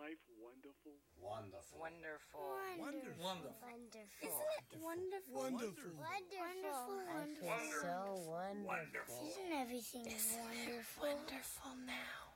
life wonderful? Wonderful. Wonderful. Wonderful. Wonderful. Isn't it wonderful? Wonderful. Wonderful. Wonderful. I feel so wonderful. Isn't everything wonderful? Wonderful now.